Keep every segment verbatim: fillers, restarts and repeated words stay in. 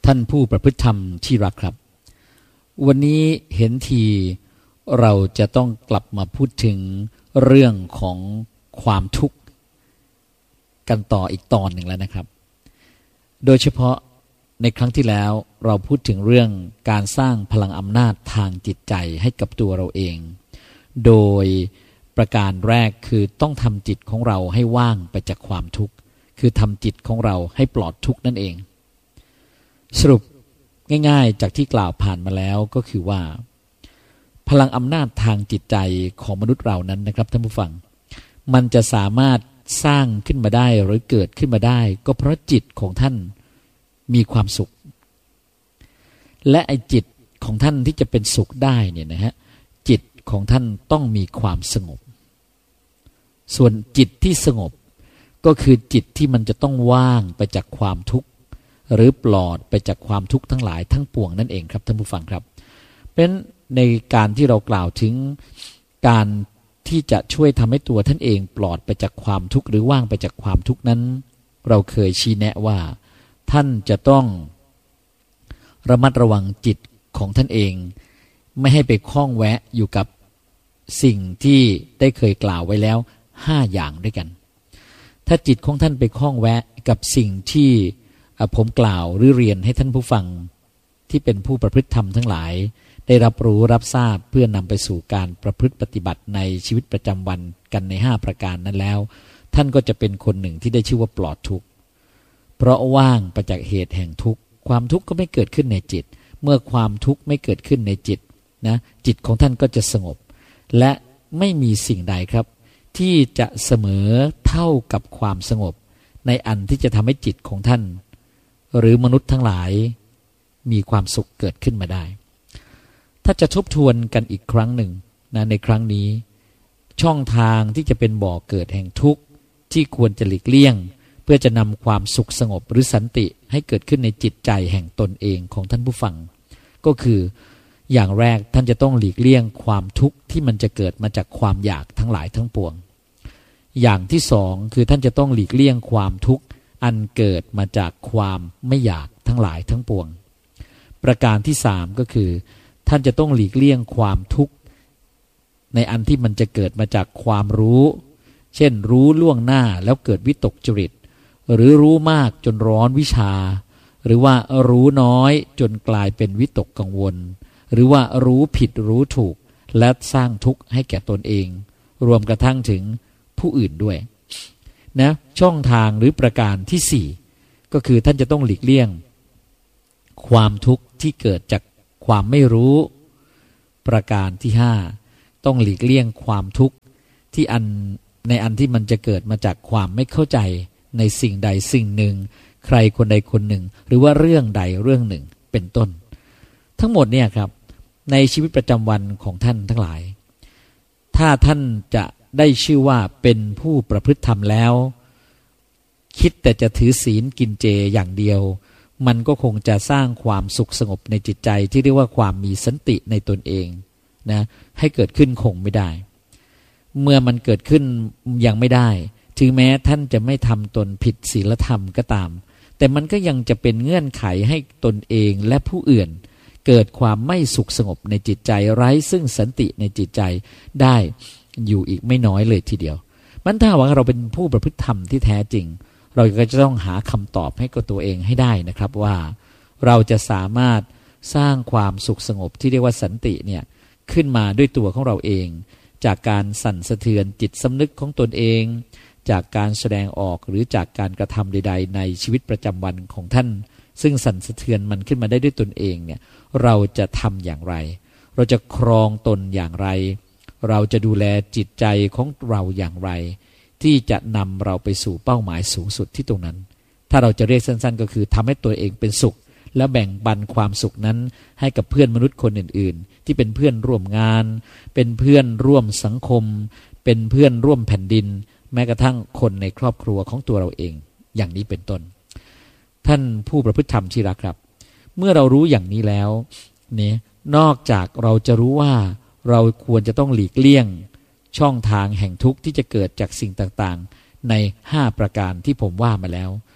ท่านผู้ประพฤติธรรมที่รักครับวันนี้เห็นทีเราจะต้องกลับมาพูดถึงเรื่องของความทุกข์กันต่ออีกตอนหนึ่งแล้วนะครับโดยเฉพาะในครั้งที่แล้วเราพูดถึงเรื่องการสร้างพลังอำนาจทางจิตใจให้กับตัวเราเองโดยประการแรกคือต้องทำจิตของเราให้ว่างไปจากความทุกข์คือทำจิตของเราให้ปลอดทุกข์นั่นเองสรุปง่ายๆจากที่กล่าวผ่านมาแล้วก็คือว่าพลังอำนาจทางจิตใจของมนุษย์เรานั้นนะครับท่านผู้ฟังมันจะสามารถสร้างขึ้นมาได้หรือเกิดขึ้นมาได้ก็เพราะจิตของท่านมีความสุขและไอ้จิตของท่านที่จะเป็นสุขได้เนี่ยนะฮะจิตของท่านต้องมีความสงบส่วนจิตที่สงบก็คือจิตที่มันจะต้องว่างไปจากความทุกข์หรือปลอดไปจากความทุกข์ทั้งหลายทั้งปวงนั่นเองครับท่านผู้ฟังครับเป็นในการที่เรากล่าวถึงการที่จะช่วยทำให้ตัวท่านเองปลอดไปจากความทุกข์หรือว่างไปจากความทุกข์นั้นเราเคยชี้แนะว่าท่านจะต้องระมัดระวังจิตของท่านเองไม่ให้ไปคล้องแวะอยู่กับสิ่งที่ได้เคยกล่าวไว้แล้วห้าอย่างด้วยกันถ้าจิตของท่านไปคล้องแวะกับสิ่งที่ผมกล่าวหรือเรียนให้ท่านผู้ฟังที่เป็นผู้ประพฤติธรรมทั้งหลายได้รับรู้รับทราบเพื่อนำไปสู่การประพฤติปฏิบัติในชีวิตประจำวันกันในห้าประการนั้นแล้วท่านก็จะเป็นคนหนึ่งที่ได้ชื่อว่าปลอดทุกข์เพราะว่างไปจากเหตุแห่งทุกข์ความทุกข์ก็ไม่เกิดขึ้นในจิตเมื่อความทุกข์ไม่เกิดขึ้นในจิตนะจิตของท่านก็จะสงบและไม่มีสิ่งใดครับที่จะเสมอเท่ากับความสงบในอันที่จะทำให้จิตของท่านหรือมนุษย์ทั้งหลายมีความสุขเกิดขึ้นมาได้ถ้าจะทบทวนกันอีกครั้งหนึ่งนะในครั้งนี้ช่องทางที่จะเป็นบ่อเกิดแห่งทุกข์ที่ควรจะหลีกเลี่ยงเพื่อจะนำความสุขสงบหรือสันติให้เกิดขึ้นในจิตใจแห่งตนเองของท่านผู้ฟังก็คืออย่างแรกท่านจะต้องหลีกเลี่ยงความทุกข์ที่มันจะเกิดมาจากความอยากทั้งหลายทั้งปวงอย่างที่สองคือท่านจะต้องหลีกเลี่ยงความทุกข์อันเกิดมาจากความไม่อยากทั้งหลายทั้งปวงประการที่สามก็คือท่านจะต้องหลีกเลี่ยงความทุกข์ในอันที่มันจะเกิดมาจากความรู้เช่นรู้ล่วงหน้าแล้วเกิดวิตกจริตหรือรู้มากจนร้อนวิชาหรือว่ารู้น้อยจนกลายเป็นวิตกกังวลหรือว่ารู้ผิดรู้ถูกและสร้างทุกข์ให้แก่ตนเองรวมกระทั่งถึงผู้อื่นด้วยนะช่องทางหรือประการที่สี่ก็คือท่านจะต้องหลีกเลี่ยงความทุกข์ที่เกิดจากความไม่รู้ประการที่ห้าต้องหลีกเลี่ยงความทุกข์ที่อันในอันที่มันจะเกิดมาจากความไม่เข้าใจในสิ่งใดสิ่งหนึ่งใครคนใดคนหนึ่งหรือว่าเรื่องใดเรื่องหนึ่งเป็นต้นทั้งหมดเนี่ยครับในชีวิตประจำวันของท่านทั้งหลายถ้าท่านจะได้ชื่อว่าเป็นผู้ประพฤติธรรมแล้วคิดแต่จะถือศีลกินเจอย่างเดียวมันก็คงจะสร้างความสุขสงบในจิตใจที่เรียกว่าความมีสันติในตนเองนะให้เกิดขึ้นคงไม่ได้เมื่อมันเกิดขึ้นยังไม่ได้ถึงแม้ท่านจะไม่ทำตนผิดศีลธรรมก็ตามแต่มันก็ยังจะเป็นเงื่อนไขให้ตนเองและผู้อื่นเกิดความไม่สุขสงบในจิตใจไร้ซึ่งสันติในจิตใจได้อยู่อีกไม่น้อยเลยทีเดียวมันถ้าว่าเราเป็นผู้ประพฤติธรรมที่แท้จริงเราก็จะต้องหาคำตอบให้กับตัวเองให้ได้นะครับว่าเราจะสามารถสร้างความสุขสงบที่เรียกว่าสันติเนี่ยขึ้นมาด้วยตัวของเราเองจากการสั่นสะเทือนจิตสำนึกของตนเองจากการแสดงออกหรือจากการกระทำใดๆในชีวิตประจำวันของท่านซึ่งสั่นสะเทือนมันขึ้นมาได้ด้วยตนเองเนี่ยเราจะทำอย่างไรเราจะครองตนอย่างไรเราจะดูแลจิตใจของเราอย่างไรที่จะนำเราไปสู่เป้าหมายสูงสุดที่ตรงนั้นถ้าเราจะเรียกสั้นๆก็คือทำให้ตัวเองเป็นสุขและแบ่งปันความสุขนั้นให้กับเพื่อนมนุษย์คนอื่นๆที่เป็นเพื่อนร่วมงานเป็นเพื่อนร่วมสังคมเป็นเพื่อนร่วมแผ่นดินแม้กระทั่งคนในครอบครัวของตัวเราเองอย่างนี้เป็นต้นท่านผู้ประพฤติธรรมที่รักครับเมื่อเรารู้อย่างนี้แล้วเนี่ยนอกจากเราจะรู้ว่าเราควรจะต้องหลีกเลี่ยงช่องทางแห่งทุกข์ที่จะเกิดจากสิ่งต่างๆในห้าประการที่ผมว่ามาแล้ว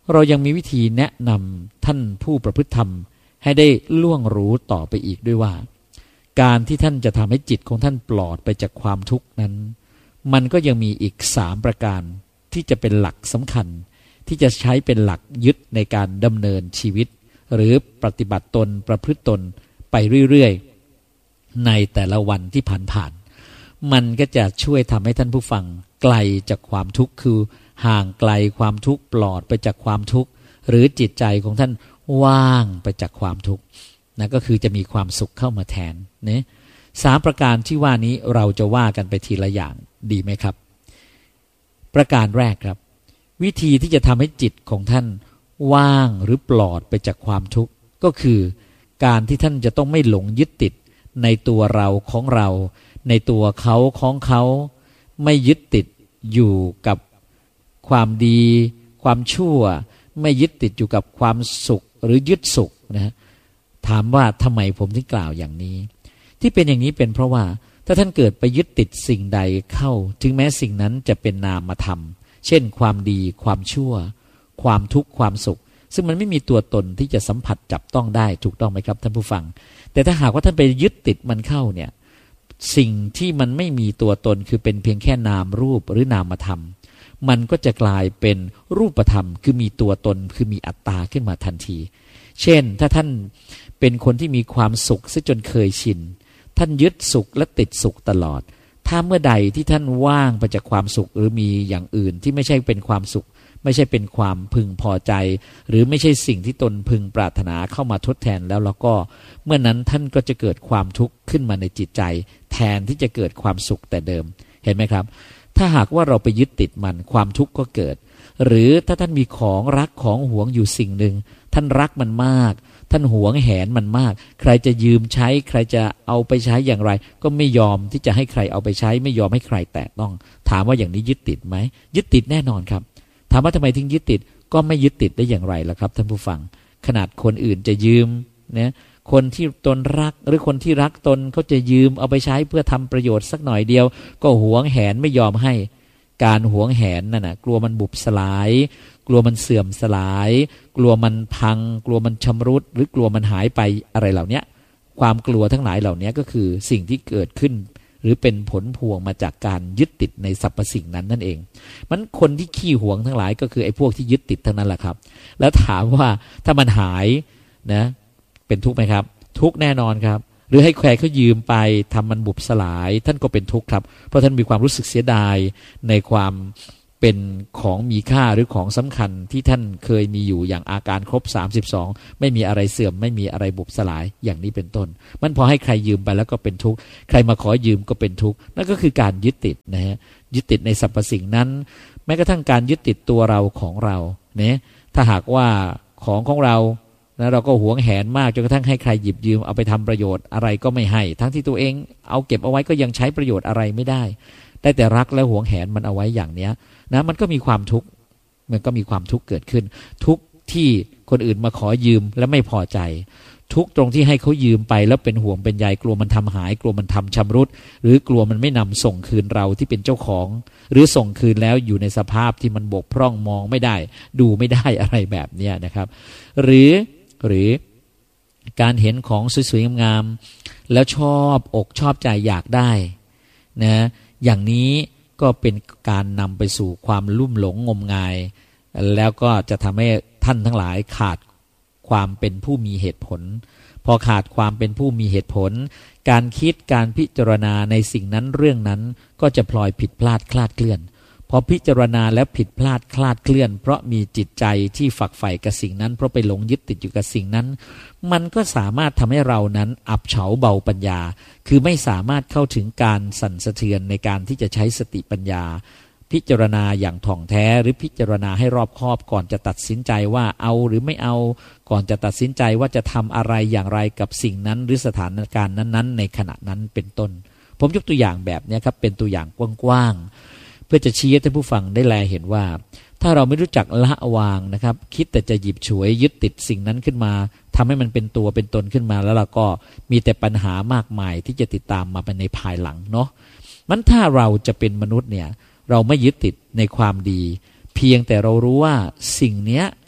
เรายังมีวิธีแนะนำท่านผู้ประพฤติธรรมให้ได้ล่วงรู้ต่อไปอีกด้วยว่าการที่ท่านจะทำให้จิตของท่านปลอดไปจากความทุกข์นั้นมันก็ยังมีอีกสามประการที่จะเป็นหลักสำคัญที่จะใช้เป็นหลักยึดในการดำเนินชีวิตหรือปฏิบัติตนประพฤติตนไปเรื่อยๆในแต่ละวันที่ผ่านๆมันก็จะช่วยทำให้ท่านผู้ฟังไกลจากความทุกข์คือห่างไกลความทุกข์ปลอดไปจากความทุกข์หรือจิตใจของท่านว่างไปจากความทุกข์นั่นก็คือจะมีความสุขเข้ามาแทนเนี่ยสามประการที่ว่านี้เราจะว่ากันไปทีละอย่างดีไหมครับประการแรกครับวิธีที่จะทำให้จิตของท่านว่างหรือปลอดไปจากความทุกข์ก็คือการที่ท่านจะต้องไม่หลงยึดติดในตัวเราของเราในตัวเขาของเขาไม่ยึดติดอยู่กับความดีความชั่วไม่ยึดติดอยู่กับความสุขหรือยึดสุขนะถามว่าทำไมผมถึงกล่าวอย่างนี้ที่เป็นอย่างนี้เป็นเพราะว่าถ้าท่านเกิดไปยึดติดสิ่งใดเข้าถึงแม้สิ่งนั้นจะเป็นนามธรรมเช่นความดีความชั่วความทุกข์ความสุขซึ่งมันไม่มีตัวตนที่จะสัมผัสจับต้องได้ถูกต้องไหมครับท่านผู้ฟังแต่ถ้าหากว่าท่านไปยึดติดมันเข้าเนี่ยสิ่งที่มันไม่มีตัวตนคือเป็นเพียงแค่นามรูปหรือนามธรรมมันก็จะกลายเป็นรูปธรรมคือมีตัวตนคือมีอัตตาขึ้นมาทันทีเช่นถ้าท่านเป็นคนที่มีความสุขซะจนเคยชินท่านยึดสุขและติดสุขตลอดถ้าเมื่อใดที่ท่านว่างไปจากความสุขหรือมีอย่างอื่นที่ไม่ใช่เป็นความสุขไม่ใช่เป็นความพึงพอใจหรือไม่ใช่สิ่งที่ตนพึงปรารถนาเข้ามาทดแทนแล้วแล้วก็เมื่อนั้นท่านก็จะเกิดความทุกข์ขึ้นมาในจิตใจแทนที่จะเกิดความสุขแต่เดิมเห็นไหมครับถ้าหากว่าเราไปยึดติดมันความทุกข์ก็เกิดหรือถ้าท่านมีของรักของหวงอยู่สิ่งหนึ่งท่านรักมันมากท่านหวงแหนมันมากใครจะยืมใช้ใครจะเอาไปใช้อย่างไรก็ไม่ยอมที่จะให้ใครเอาไปใช้ไม่ยอมให้ใครแตะต้องถามว่าอย่างนี้ยึดติดไหมยึดติดแน่นอนครับถามว่าทำไมถึงยึดติดก็ไม่ยึดติดได้อย่างไรล่ะครับท่านผู้ฟังขนาดคนอื่นจะยืมเนี่ยคนที่ตนรักหรือคนที่รักตนเขาจะยืมเอาไปใช้เพื่อทำประโยชน์สักหน่อยเดียวก็หวงแหนไม่ยอมให้การหวงแหนนั่นน่ะกลัวมันบุบสลายกลัวมันเสื่อมสลายกลัวมันพังกลัวมันชำรุดหรือกลัวมันหายไปอะไรเหล่านี้ความกลัวทั้งหลายเหล่านี้ก็คือสิ่งที่เกิดขึ้นหรือเป็นผลพวงมาจากการยึดติดในสรรพสิ่งนั้นนั่นเองมันคนที่ขี้หวงทั้งหลายก็คือไอ้พวกที่ยึดติดทั้งนั้นแหละครับแล้วถามว่าถ้ามันหายนะเป็นทุกข์ไหมครับทุกข์แน่นอนครับหรือให้ใครเขายืมไปทำมันบุบสลายท่านก็เป็นทุกข์ครับเพราะท่านมีความรู้สึกเสียดายในความเป็นของมีค่าหรือของสำคัญที่ท่านเคยมีอยู่อย่างอาการครบสามสิบสองไม่มีอะไรเสื่อมไม่มีอะไรบุบสลายอย่างนี้เป็นต้นมันพอให้ใครยืมไปแล้วก็เป็นทุกข์ใครมาขอยืมก็เป็นทุกข์นั่นก็คือการยึดติดนะฮะยึดติดในสรรพสิ่งนั้นแม้กระทั่งการยึดติดตัวเราของเราเนี่ยถ้าหากว่าของของเรานะเราก็หวงแหนมากจนกระทั่งให้ใครหยิบยืมเอาไปทำประโยชน์อะไรก็ไม่ให้ทั้งที่ตัวเองเอาเก็บเอาไว้ก็ยังใช้ประโยชน์อะไรไม่ได้ได้แต่รักและหวงแหนมันเอาไว้อย่างเนี้ยนะมันก็มีความทุกข์มันก็มีความทุกข์เกิดขึ้นทุกข์ที่คนอื่นมาขอยืมและไม่พอใจทุกข์ตรงที่ให้เขายืมไปแล้วเป็นห่วงเป็นใยกลัวมันทำหายกลัวมันทำชำรุดหรือกลัวมันไม่นำส่งคืนเราที่เป็นเจ้าของหรือส่งคืนแล้วอยู่ในสภาพที่มันบกพร่องมองไม่ได้ดูไม่ได้อะไรแบบเนี้ยนะครับหรือหรือการเห็นของสวยๆงามๆแล้วชอบอกชอบใจอยากได้นะอย่างนี้ก็เป็นการนำไปสู่ความลุ่มหลงงมงายแล้วก็จะทำให้ท่านทั้งหลายขาดความเป็นผู้มีเหตุผลพอขาดความเป็นผู้มีเหตุผลการคิดการพิจารณาในสิ่งนั้นเรื่องนั้นก็จะพลอยผิดพลาดคลาดเคลื่อนพอพิจารณาแล้วผิดพลาดคลาดเคลื่อนเพราะมีจิตใจที่ฝักใฝ่กับสิ่งนั้นเพราะไปหลงยึดติดอยู่กับสิ่งนั้นมันก็สามารถทำให้เรานั้นอับเฉาเบาปัญญาคือไม่สามารถเข้าถึงการสั่นสะเทือนในการที่จะใช้สติปัญญาพิจารณาอย่างถ่องแท้หรือพิจารณาให้รอบคอบก่อนจะตัดสินใจว่าเอาหรือไม่เอาก่อนจะตัดสินใจว่าจะทำอะไรอย่างไรกับสิ่งนั้นหรือสถานการณ์นั้นๆในขณะนั้นเป็นต้นผมยกตัวอย่างแบบนี้ครับเป็นตัวอย่างกว้างๆเพื่อจะชี้ให้ท่านผู้ฟังได้แลเห็นว่าถ้าเราไม่รู้จักละวางนะครับคิดแต่จะหยิบฉวยยึดติดสิ่งนั้นขึ้นมาทำให้มันเป็นตัวเป็นตนขึ้นมาแล้วเราก็มีแต่ปัญหามากมายที่จะติดตามมาเป็นในภายหลังเนาะมันถ้าเราจะเป็นมนุษย์เนี่ยเราไม่ยึดติดในความดีเพียงแต่เรารู้ว่าสิ่งเนี้ย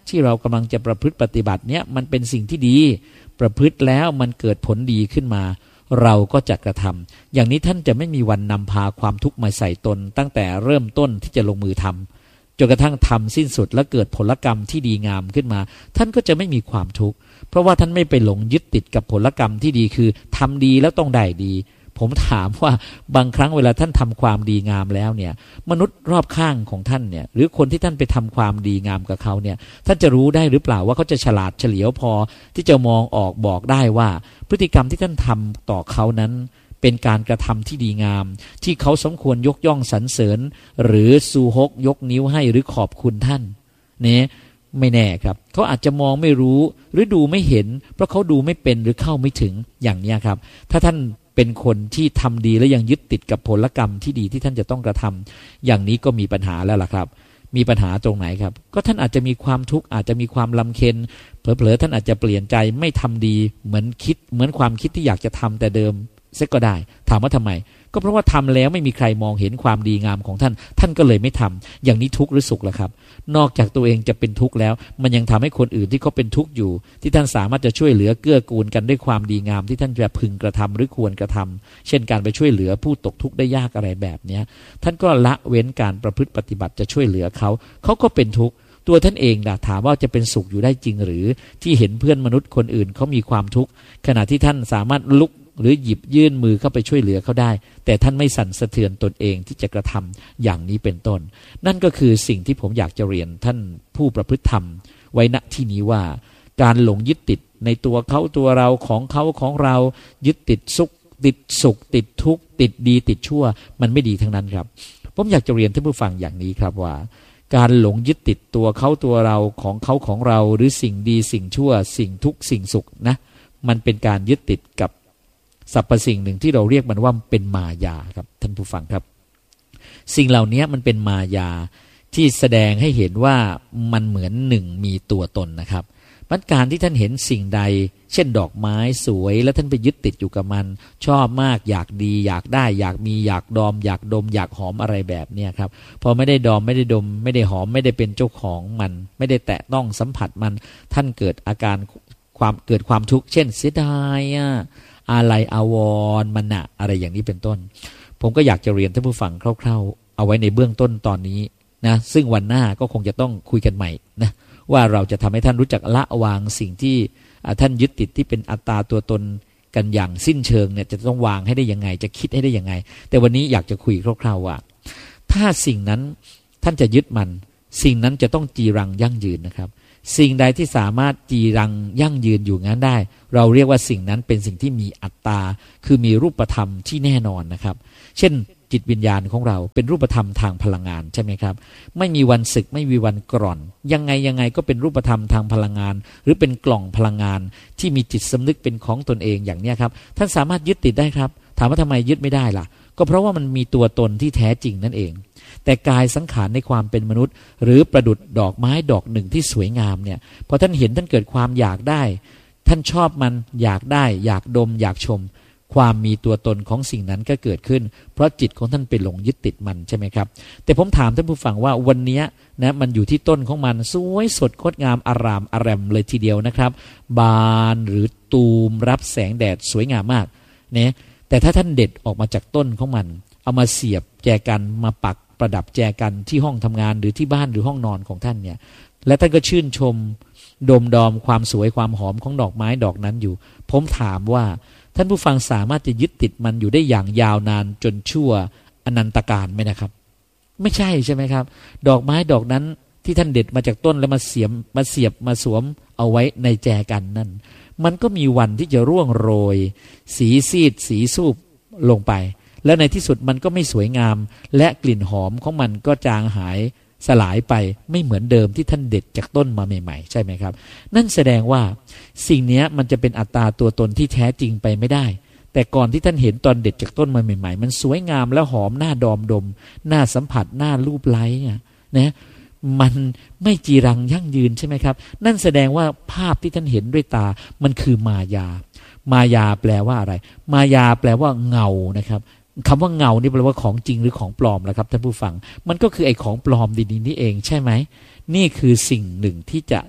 ที่เรากำลังจะประพฤติปฏิบัติเนี้ยมันเป็นสิ่งที่ดีประพฤติแล้วมันเกิดผลดีขึ้นมาเราก็จะกระทำอย่างนี้ท่านจะไม่มีวันนำพาความทุกข์มาใส่ตนตั้งแต่เริ่มต้นที่จะลงมือทำจนกระทั่งทำสิ้นสุดแล้วเกิดผลกรรมที่ดีงามขึ้นมาท่านก็จะไม่มีความทุกข์เพราะว่าท่านไม่ไปหลงยึดติดกับผลกรรมที่ดีคือทำดีแล้วต้องได้ดีผมถามว่าบางครั้งเวลาท่านทำความดีงามแล้วเนี่ยมนุษย์รอบข้างของท่านเนี่ยหรือคนที่ท่านไปทำความดีงามกับเขาเนี่ยท่านจะรู้ได้หรือเปล่าว่าเขาจะฉลาดเฉลียวพอที่จะมองออกบอกได้ว่าพฤติกรรมที่ท่านทำต่อเขานั้นเป็นการกระทำที่ดีงามที่เขาสมควรยกย่องสรรเสริญหรือซูฮกยกนิ้วให้หรือขอบคุณท่านเนี่ยไม่แน่ครับเขาอาจจะมองไม่รู้หรือดูไม่เห็นเพราะเขาดูไม่เป็นหรือเข้าไม่ถึงอย่างนี้ครับถ้าท่านเป็นคนที่ทำดีและยังยึดติดกับผลกรรมที่ดีที่ท่านจะต้องกระทำอย่างนี้ก็มีปัญหาแล้วล่ะครับมีปัญหาตรงไหนครับก็ท่านอาจจะมีความทุกข์อาจจะมีความลำเค็ญเผลอๆท่านอาจจะเปลี่ยนใจไม่ทำดีเหมือนคิดเหมือนความคิดที่อยากจะทำแต่เดิมเสียก็ได้ถามว่าทำไมก็เพราะว่าทำแล้วไม่มีใครมองเห็นความดีงามของท่านท่านก็เลยไม่ทำอย่างนี้ทุกข์หรือสุขล่ะครับนอกจากตัวเองจะเป็นทุกข์แล้วมันยังทำให้คนอื่นที่เขาเป็นทุกข์อยู่ที่ท่านสามารถจะช่วยเหลือเกื้อกูลกันด้วยความดีงามที่ท่านจะพึงกระทำหรือควรกระทำเช่นการไปช่วยเหลือผู้ตกทุกข์ได้ยากอะไรแบบนี้ท่านก็ละเว้นการประพฤติปฏิบัติจะช่วยเหลือเขาเขาก็เป็นทุกข์ตัวท่านเองล่ะถามว่าจะเป็นสุขอยู่ได้จริงหรือที่เห็นเพื่อนมนุษย์คนอื่นเขามีความทุกข์ขณะที่ท่านสามารถลุกหรือหยิบยื่นมือเข้าไปช่วยเหลือเขาได้แต่ท่านไม่สั่นสะเทือนตนเองที่จะกระทำอย่างนี้เป็นต้นนั่นก็คือสิ่งที่ผมอยากจะเรียนท่านผู้ประพฤติธรรมไว้ณที่นี้ว่าการหลงยึดติดในตัวเขาตัวเราของเขาของเรายึดติดสุขติดสุขติดทุกข์ติดดีติดชั่วมันไม่ดีทั้งนั้นครับผมอยากจะเรียนท่านผู้ฟังอย่างนี้ครับว่าการหลงยึดติดตัวเขาตัวเราของเขาของเราหรือสิ่งดีสิ่งชั่วสิ่งทุกข์สิ่งสุขนะมันเป็นการยึดติดกับสรรพสิ่งหนึ่งที่เราเรียกมันว่าเป็นมายาครับท่านผู้ฟังครับสิ่งเหล่านี้มันเป็นมายาที่แสดงให้เห็นว่ามันเหมือนหนึ่งมีตัวตนนะครับมันการที่ท่านเห็นสิ่งใดเช่นดอกไม้สวยแล้วท่านไปยึดติดอยู่กับมันชอบมากอยากดีอยากได้อยากมีอยากดอมอยากดมอยากหอมอะไรแบบนี้ครับพอไม่ได้ดอมไม่ได้ดมไม่ได้หอมไม่ได้เป็นเจ้าของมันไม่ได้แตะต้องสัมผัสมันท่านเกิดอาการความเกิดความทุกข์เช่นเสียดายอ่ะอะไรอาวรณ์มันนะอะไรอย่างนี้เป็นต้นผมก็อยากจะเรียนท่านผู้ฟังคร่าวๆเอาไว้ในเบื้องต้นตอนนี้นะซึ่งวันหน้าก็คงจะต้องคุยกันใหม่นะว่าเราจะทำให้ท่านรู้จักละวางสิ่งที่ท่านยึดติดที่เป็นอัตตาตัวตนกันอย่างสิ้นเชิงเนี่ยจะต้องวางให้ได้ยังไงจะคิดให้ได้ยังไงแต่วันนี้อยากจะคุยคร่าวๆว่าถ้าสิ่งนั้นท่านจะยึดมันสิ่งนั้นจะต้องจีรังยั่งยืนนะครับสิ่งใดที่สามารถจีรังยั่งยืนอยู่งั้นได้เราเรียกว่าสิ่งนั้นเป็นสิ่งที่มีอัตตาคือมีรูปธรรมที่แน่นอนนะครับเช่นจิตวิญญาณของเราเป็นรูปธรรมทางพลังงานใช่ไหมครับไม่มีวันสึกไม่มีวันกร่อนยังไงยังไงก็เป็นรูปธรรมทางพลังงานหรือเป็นกล่องพลังงานที่มีจิตสำนึกเป็นของตนเองอย่างนี้ครับท่านสามารถยึดติดได้ครับถามว่าทำไมยึดไม่ได้ล่ะก็เพราะว่ามันมีตัวตนที่แท้จริงนั่นเองแต่กายสังขารในความเป็นมนุษย์หรือประดุจดอกไม้ดอกหนึ่งที่สวยงามเนี่ยพอท่านเห็นท่านเกิดความอยากได้ท่านชอบมันอยากได้อยากดมอยากชมความมีตัวตนของสิ่งนั้นก็เกิดขึ้นเพราะจิตของท่านไปหลงยึดติดมันใช่ไหมครับแต่ผมถามท่านผู้ฟังว่าวันนี้นะมันอยู่ที่ต้นของมันสวยสดงดงามอารามอารมเลยทีเดียวนะครับบานหรือตูมรับแสงแดดสวยงามมากเนี่ยแต่ถ้าท่านเด็ดออกมาจากต้นของมันเอามาเสียบแจกันมาปักประดับแจกันที่ห้องทำงานหรือที่บ้านหรือห้องนอนของท่านเนี่ยและท่านก็ชื่นชมดมดอมความสวยความหอมของดอกไม้ดอกนั้นอยู่ผมถามว่าท่านผู้ฟังสามารถจะยึดติดมันอยู่ได้อย่างยาวนานจนชั่วอนันตกาลไหมนะครับไม่ใช่ใช่ไหมครับดอกไม้ดอกนั้นที่ท่านเด็ดมาจากต้นแล้วมาเสียบมาเสียบมาสวมเอาไว้ในแจกันนั่นมันก็มีวันที่จะร่วงโรยสีซีดสีสูบลงไปแล้วในที่สุดมันก็ไม่สวยงามและกลิ่นหอมของมันก็จางหายสลายไปไม่เหมือนเดิมที่ท่านเด็ดจากต้นมาใหม่ๆใช่ไหมครับนั่นแสดงว่าสิ่งนี้มันจะเป็นอัตตาตัวตนที่แท้จริงไปไม่ได้แต่ก่อนที่ท่านเห็นตอนเด็ดจากต้นมาใหม่ๆมันสวยงามและหอมน่าดอมดมน่าสัมผัสน่าลูบไล้นะมันไม่จีรังยั่งยืนใช่ไหมครับนั่นแสดงว่าภาพที่ท่านเห็นด้วยตามันคือมายามายาแปลว่าอะไรมายาแปลว่าเงานะครับคำว่าเงานี่แปลว่าของจริงหรือของปลอมล่ะครับท่านผู้ฟังมันก็คือไอ้ของปลอมดีๆนี่เองใช่ไหมนี่คือสิ่งหนึ่งที่จะ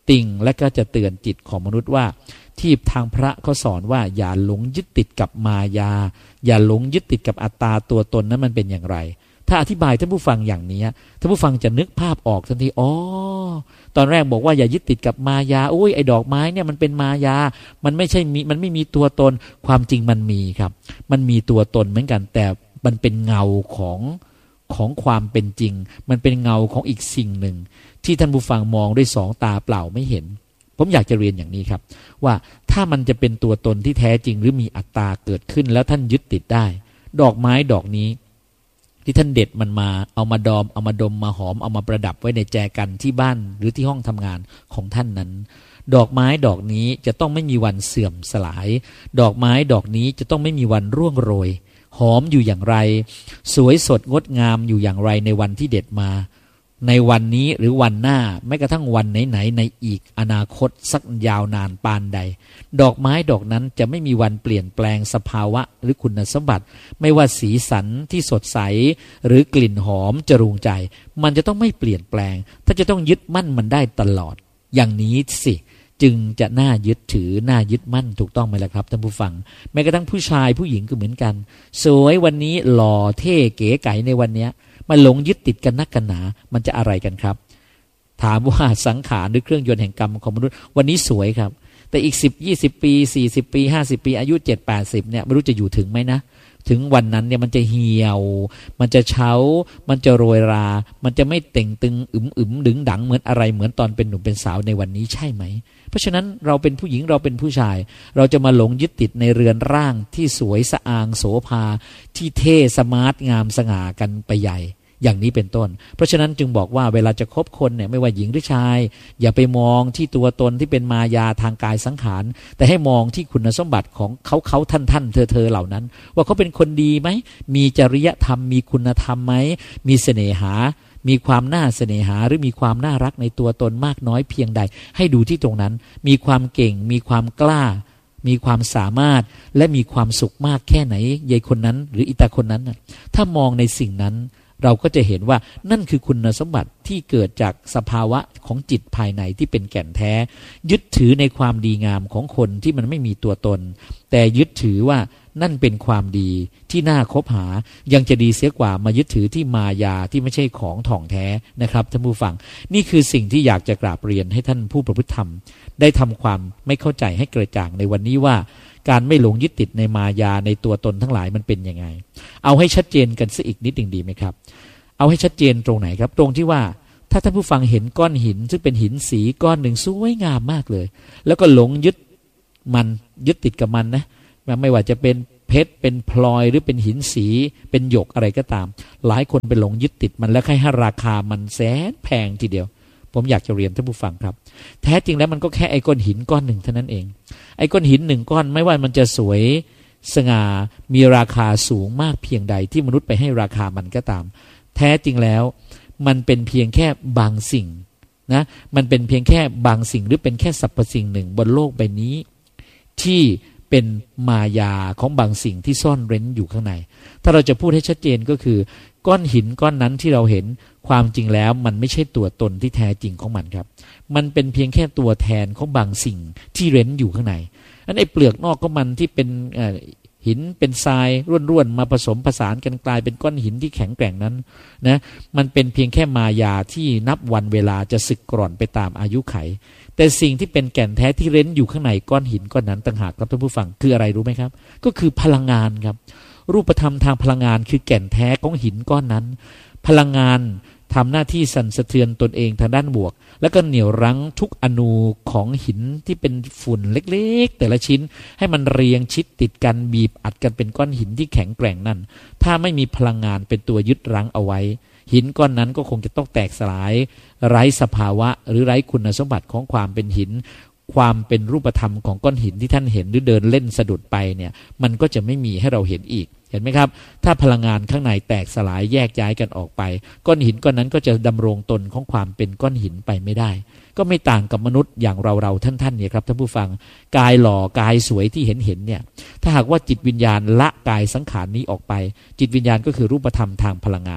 ติ่งและก็จะเตือนจิตของมนุษย์ว่าที่ทางพระเขาสอนว่าอย่าหลงยึดติดกับมายาอย่าหลงยึดติดกับอัตตาตัวตนนั้นมันเป็นอย่างไรถ้าอธิบายท่านผู้ฟังอย่างนี้ท่านผู้ฟังจะนึกภาพออกทันทีอ๋อตอนแรกบอกว่าอย่ายึดติดกับมายาโอ้ยไอ้ดอกไม้เนี่ยมันเป็นมายามันไม่ใช่มีมันไม่มีตัวตนความจริงมันมีครับมันมีตัวตนเหมือนกันแต่มันเป็นเงาของของความเป็นจริงมันเป็นเงาของอีกสิ่งหนึ่งที่ท่านผู้ฟังมองด้วยสองตาเปล่าไม่เห็นผมอยากจะเรียนอย่างนี้ครับว่าถ้ามันจะเป็นตัวตนที่แท้จริงหรือมีอัตตาเกิดขึ้นแล้วท่านยึดติดได้ดอกไม้ดอกนี้ที่ท่านเด็ดมันมาเอามาดอมเอามาดมมาหอมเอามาประดับไว้ในแจกันที่บ้านหรือที่ห้องทำงานของท่านนั้นดอกไม้ดอกนี้จะต้องไม่มีวันเสื่อมสลายดอกไม้ดอกนี้จะต้องไม่มีวันร่วงโรยหอมอยู่อย่างไรสวยสดงดงามอยู่อย่างไรในวันที่เด็ดมาในวันนี้หรือวันหน้าแม้กระทั่งวันไหนๆในอีกอนาคตสักยาวนานปานใดดอกไม้ดอกนั้นจะไม่มีวันเปลี่ยนแปลงสภาวะหรือคุณสมบัติไม่ว่าสีสันที่สดใสหรือกลิ่นหอมจรูงใจมันจะต้องไม่เปลี่ยนแปลงถ้าจะต้องยึดมั่นมันได้ตลอดอย่างนี้สิจึงจะน่ายึดถือน่ายึดมั่นถูกต้องไหมล่ะครับท่านผู้ฟังแม้กระทั่งผู้ชายผู้หญิงก็เหมือนกันสวยวันนี้หล่อเท่เก๋ไก๋ในวันนี้มาหลงยึดติดกันนักกันหนามันจะอะไรกันครับถามว่าสังขารหรือเครื่องยนต์แห่งกรรมของมนุษย์วันนี้สวยครับแต่อีกสิบ ยี่สิบปีสี่สิบปีห้าสิบปีอายุเจ็ด แปดสิบเนี่ยไม่รู้จะอยู่ถึงไหมนะถึงวันนั้นเนี่ยมันจะเหี่ยวมันจะเฉามันจะโรยรามันจะไม่เต่งตึงอึมอึมดึงดังเหมือนอะไรเหมือนตอนเป็นหนุ่มเป็นสาวในวันนี้ใช่ไหมเพราะฉะนั้นเราเป็นผู้หญิงเราเป็นผู้ชายเราจะมาหลงยึดติดในเรือนร่างที่สวยสะอางโสภาที่เท่สมาร์ทงามสง่ากันไปใหญ่อย่างนี้เป็นต้นเพราะฉะนั้นจึงบอกว่าเวลาจะคบคนเนี่ยไม่ว่าหญิงหรือชายอย่าไปมองที่ตัวตนที่เป็นมายาทางกายสังขารแต่ให้มองที่คุณสมบัติของเขาเขาท่านท่านเธอเธอเหล่านั้นว่าเขาเป็นคนดีไหมมีจริยธรรมมีคุณธรรมไหมมีเสน่หามีความน่าเสน่หาหรือมีความน่ารักในตัวตนมากน้อยเพียงใดให้ดูที่ตรงนั้นมีความเก่งมีความกล้ามีความสามารถและมีความสุขมากแค่ไหนยายคนนั้นหรืออิตาคนนั้นถ้ามองในสิ่งนั้นเราก็จะเห็นว่านั่นคือคุณสมบัติที่เกิดจากสภาวะของจิตภายในที่เป็นแก่นแท้ยึดถือในความดีงามของคนที่มันไม่มีตัวตนแต่ยึดถือว่านั่นเป็นความดีที่น่าคบหายังจะดีเสียกว่ามายึดถือที่มายาที่ไม่ใช่ของถ่องแท้นะครับท่านผู้ฟังนี่คือสิ่งที่อยากจะกราบเรียนให้ท่านผู้ประพฤติธรรมได้ทำความไม่เข้าใจให้กระจ่างในวันนี้ว่าการไม่หลงยึดติดในมายาในตัวตนทั้งหลายมันเป็นยังไงเอาให้ชัดเจนกันสักอีกนิดหนึ่งดีไหมครับเอาให้ชัดเจนตรงไหนครับตรงที่ว่าถ้าท่านผู้ฟังเห็นก้อนหินซึ่งเป็นหินสีก้อนหนึ่งสวยงามมากเลยแล้วก็หลงยึดมันยึดติดกับมันนะไม่ว่าจะเป็นเพชรเป็นพลอยหรือเป็นหินสีเป็นหยกอะไรก็ตามหลายคนไปหลงยึดติดมันแล้วให้ราคามันแสนแพงทีเดียวผมอยากจะเรียนท่านผู้ฟังครับแท้จริงแล้วมันก็แค่ไอ้ก้อนหินก้อนหนึ่งเท่านั้นเองไอ้ก้อนหินหนึ่งก้อนไม่ว่ามันจะสวยสง่ามีราคาสูงมากเพียงใดที่มนุษย์ไปให้ราคามันก็ตามแท้จริงแล้วมันเป็นเพียงแค่บางสิ่งนะมันเป็นเพียงแค่บางสิ่งหรือเป็นแค่สรรพสิ่งหนึ่งบนโลกใบนี้ที่เป็นมายาของบางสิ่งที่ซ่อนเร้นอยู่ข้างในถ้าเราจะพูดให้ชัดเจนก็คือก้อนหินก้อนนั้นที่เราเห็นความจริงแล้วมันไม่ใช่ตัวตนที่แท้จริงของมันครับมันเป็นเพียงแค่ตัวแทนของบางสิ่งที่เร้นอยู่ข้างในอันไอ้เปลือกนอกของมันที่เป็นหินเป็นทรายร่วนๆมาผสมผสานกันกลายเป็นก้อนหินที่แข็งแกร่งนั้นนะมันเป็นเพียงแค่มายาที่นับวันเวลาจะสึกกร่อนไปตามอายุไขแต่สิ่งที่เป็นแก่นแท้ที่เร้นอยู่ข้างในก้อนหินก้อนนั้นต่างหากครับท่านผู้ฟังคืออะไรรู้ไหมครับก็คือพลังงานครับรูปธรรมทางพลังงานคือแก่นแท้ของหินก้อนนั้นพลังงานทำหน้าที่สั่นสะเทือนตนเองทางด้านบวกแล้วก็เหนี่ยวรั้งทุกอนูของหินที่เป็นฝุ่นเล็กๆแต่ละชิ้นให้มันเรียงชิดติดกันบีบอัดกันเป็นก้อนหินที่แข็งแกร่งนั่นถ้าไม่มีพลังงานเป็นตัวยึดรั้งเอาไว้หินก้อนนั้นก็คงจะต้องแตกสลายไร้สภาวะหรือไร้คุณสมบัติของความเป็นหินความเป็นรูปธรรมของก้อนหินที่ท่านเห็นหรือเดินเล่นสะดุดไปเนี่ยมันก็จะไม่มีให้เราเห็นอีกเห็นไหมครับถ้าพลังงานข้างในแตกสลายแยกย้ายกันออกไปก้อนหินก้อนนั้นก็จะดำรงตนของความเป็นก้อนหินไปไม่ได้ก็ไม่ต่างกับมนุษย์อย่างเราเราท่านๆเนี่ยครับท่านผู้ฟังกายหล่อกายสวยที่เห็นเห็นเนี่ยถ้าหากว่าจิตวิญญาณละกายสังขารนี้ออกไปจิตวิญญาณก็คือรูปธรรมทางพลังงาน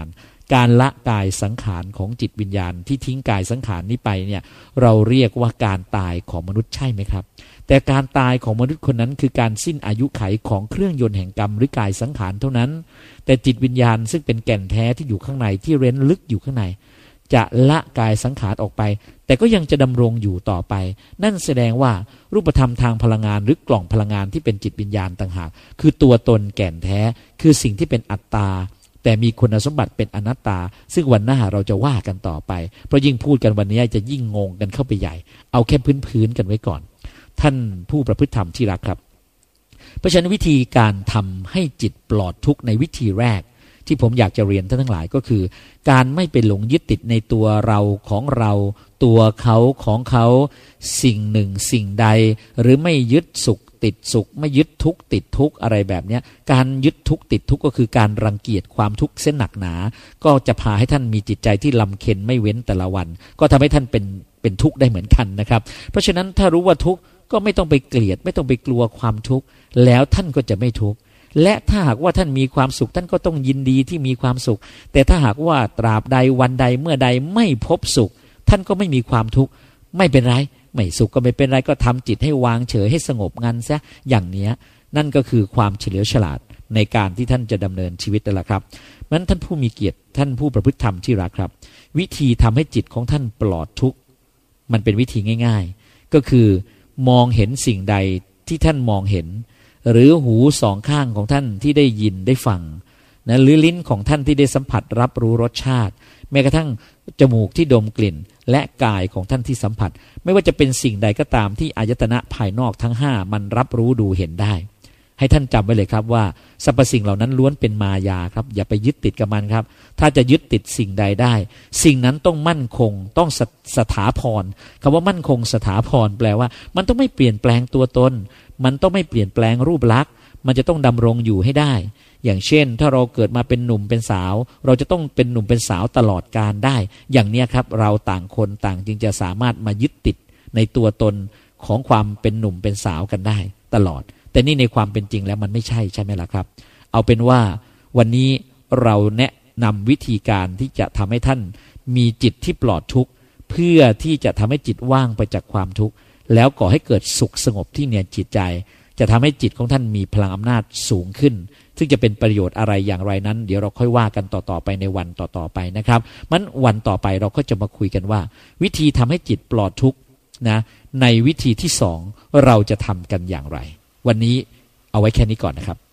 การละกายสังขารของจิตวิญญาณที่ทิ้งกายสังขารนี้ไปเนี่ยเราเรียกว่าการตายของมนุษย์ใช่ไหมครับแต่การตายของมนุษย์คนนั้นคือการสิ้นอายุไขของเครื่องยนต์แห่งกรรมหรือกายสังขารเท่านั้นแต่จิตวิญญาณซึ่งเป็นแก่นแท้ที่อยู่ข้างในที่เร้นลึกอยู่ข้างในจะละกายสังขารออกไปแต่ก็ยังจะดำรงอยู่ต่อไปนั่นแสดงว่ารูปธรรมทางพลังงานหรือกล่องพลังงานที่เป็นจิตวิญญาณต่างหากคือตัวตนแก่นแท้คือสิ่งที่เป็นอัตตาแต่มีคุณสมบัติเป็นอนัตตาซึ่งวันหน้าเราจะว่ากันต่อไปเพราะยิ่งพูดกันวันนี้จะยิ่งงงกันเข้าไปใหญ่เอาแค่พื้นๆกันไว้ก่อนท่านผู้ประพฤติธรรมที่รักครับเพราะฉะนั้นวิธีการทำให้จิตปลอดทุกข์ในวิธีแรกที่ผมอยากจะเรียนท่านทั้งหลายก็คือการไม่ไปหลงยึดติดในตัวเราของเราตัวเขาของเขาสิ่งหนึ่งสิ่งใดหรือไม่ยึดสุขติดสุขไม่ยึดทุกข์ติดทุกข์อะไรแบบนี้การยึดทุกข์ติดทุกข์ก็คือการรังเกียจความทุกข์เส้นหนักหนาก็จะพาให้ท่านมีจิตใจที่ลำเค็ญไม่เว้นแต่ละวันก็ทำให้ท่านเป็นเป็นทุกข์ได้เหมือนกันนะครับเพราะฉะนั้นถ้ารู้ว่าทุกข์ก็ไม่ต้องไปเกลียดไม่ต้องไปกลัวความทุกข์แล้วท่านก็จะไม่ทุกข์และถ้าหากว่าท่านมีความสุขท่านก็ต้องยินดีที่มีความสุขแต่ถ้าหากว่าตราบใดวันใดเมื่อใดไม่พบสุขท่านก็ไม่มีความทุกข์ไม่เป็นไรไม่สุขก็ไม่เป็นไรก็ทำจิตให้วางเฉยให้สงบงันซะอย่างนี้นั่นก็คือความเฉลียวฉลาดในการที่ท่านจะดำเนินชีวิตนั่นแหละครับนั้นท่านผู้มีเกียรติท่านผู้ประพฤติธรรมที่รักครับวิธีทำให้จิตของท่านปลอดทุกข์มันเป็นวิธีง่ายๆก็คือมองเห็นสิ่งใดที่ท่านมองเห็นหรือหูสองข้างของท่านที่ได้ยินได้ฟังนะหรือลิ้นของท่านที่ได้สัมผัสรับรู้รสชาติแม้กระทั่งจมูกที่ดมกลิ่นและกายของท่านที่สัมผัสไม่ว่าจะเป็นสิ่งใดก็ตามที่อายตนะภายนอกทั้งห้ามันรับรู้ดูเห็นได้ให้ท่านจำไว้เลยครับว่าสรรพสิ่งเหล่านั้นล้วนเป็นมายาครับอย่าไปยึดติดกับมันครับถ้าจะยึดติดสิ่งใดได้สิ่งนั้นต้องมั่นคงต้องสสถาพรคำว่ามั่นคงสถาพรแปลว่ามันต้องไม่เปลี่ยนแปลงตัวตนมันต้องไม่เปลี่ยนแปลงรูปลักษณ์มันจะต้องดำรงอยู่ให้ได้อย่างเช่นถ้าเราเกิดมาเป็นหนุ่มเป็นสาวเราจะต้องเป็นหนุ่มเป็นสาวตลอดกาลได้อย่างนี้ครับเราต่างคนต่างจึงจะสามารถมายึดติดในตัวตนของความเป็นหนุ่มเป็นสาวกันได้ตลอดแต่นี่ในความเป็นจริงแล้วมันไม่ใช่ใช่ไหมล่ะครับเอาเป็นว่าวันนี้เราแนะนำวิธีการที่จะทำให้ท่านมีจิตที่ปลอดทุกข์เพื่อที่จะทำให้จิตว่างไปจากความทุกข์แล้วก่อให้เกิดสุขสงบที่ในจิตใจจะทำให้จิตของท่านมีพลังอำนาจสูงขึ้นซึ่งจะเป็นประโยชน์อะไรอย่างไรนั้นเดี๋ยวเราค่อยว่ากันต่อๆไปในวันต่อๆไปนะครับมันวันต่อไปเราก็จะมาคุยกันว่าวิธีทำให้จิตปลอดทุกข์นะในวิธีที่สองเราจะทำกันอย่างไรวันนี้เอาไว้แค่นี้ก่อนนะครับ